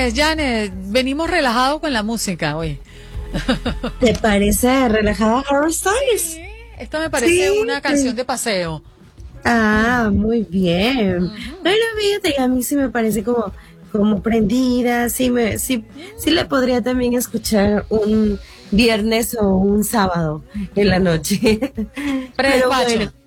Pues, Janet, venimos relajados con la música hoy. ¿Te parece relajada Harry Styles? Sí, esto me parece Sí. una canción de paseo. Ah, muy bien. Bueno, fíjate, a mí sí me parece como prendida, sí le podría también escuchar un viernes o un sábado en la noche. Pero Predespacho. bueno.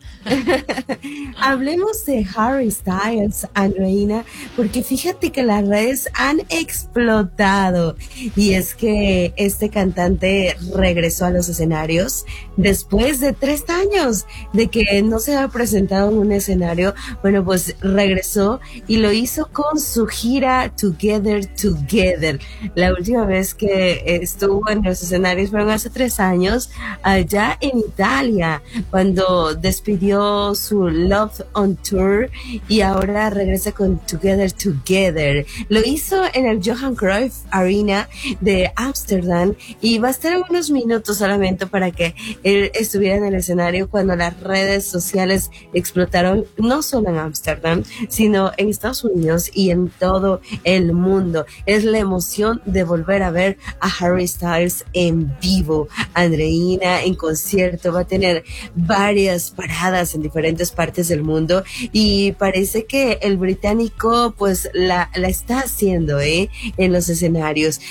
Hablemos de Harry Styles, Andreina, porque fíjate que las redes han explotado y es que este cantante regresó a los escenarios después de 3 años de que no se había presentado en un escenario. Bueno, pues regresó y lo hizo con su gira Together Together. La última vez que estuvo en los escenarios fueron hace 3 años allá en Italia, cuando despidió su Love on Tour y ahora regresa con Together Together. Lo hizo en el Johan Cruyff Arena de Ámsterdam y va a estar unos minutos solamente para que él estuviera en el escenario cuando las redes sociales explotaron, no solo en Ámsterdam, sino en Estados Unidos y en todo el mundo. Es la emoción de volver a ver a Harry Styles en vivo. Andreina en concierto va a tener varias paradas en diferentes partes del mundo y parece que el británico pues la está haciendo en los escenarios.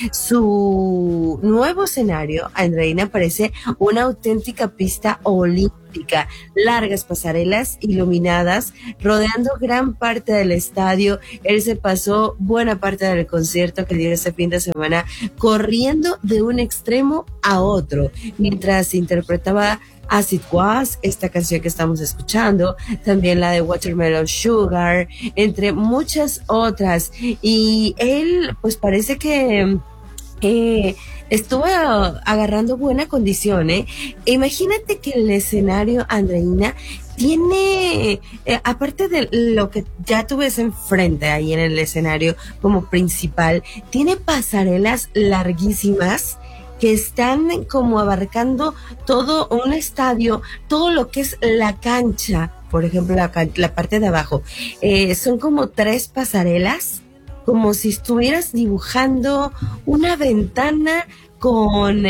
Su nuevo escenario, Andreina, parece una auténtica pista olímpica, largas pasarelas iluminadas rodeando gran parte del estadio. Él se pasó buena parte del concierto que dio ese fin de semana corriendo de un extremo a otro mientras interpretaba As It Was, esta canción que estamos escuchando, también la de Watermelon Sugar, entre muchas otras. Y él, pues parece que estuvo agarrando buena condición, ¿eh? Imagínate que el escenario, Andreina, tiene, aparte de lo que ya tú ves enfrente ahí en el escenario como principal, tiene pasarelas larguísimas que están como abarcando todo un estadio, todo lo que es la cancha, por ejemplo, la parte de abajo. Son como 3 pasarelas, como si estuvieras dibujando una ventana con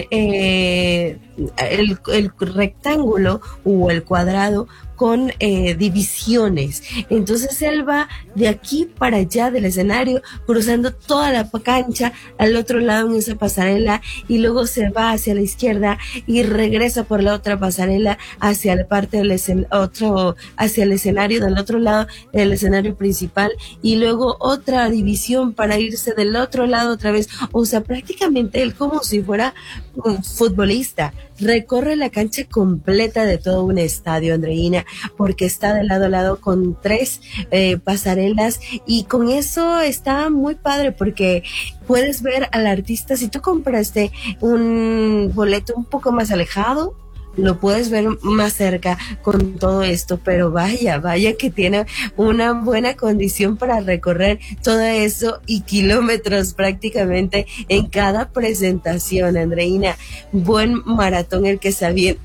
el rectángulo o el cuadrado con divisiones. Entonces él va de aquí para allá del escenario, cruzando toda la cancha al otro lado en esa pasarela y luego se va hacia la izquierda y regresa por la otra pasarela hacia la parte del hacia el escenario del otro lado del escenario principal y luego otra división para irse del otro lado otra vez. O sea, prácticamente él como si fuera un futbolista recorre la cancha completa de todo un estadio, Andreina, porque está de lado a lado con 3 pasarelas y con eso está muy padre porque puedes ver al artista. Si tú compraste un boleto un poco más alejado, lo puedes ver más cerca con todo esto, pero vaya que tiene una buena condición para recorrer todo eso y kilómetros prácticamente en cada presentación, Andreina. Buen maratón el que se avienta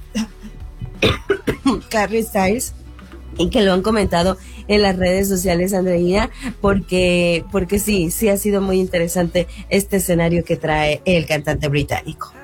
Harry Styles y que lo han comentado en las redes sociales, Andreina, porque sí ha sido muy interesante este escenario que trae el cantante británico.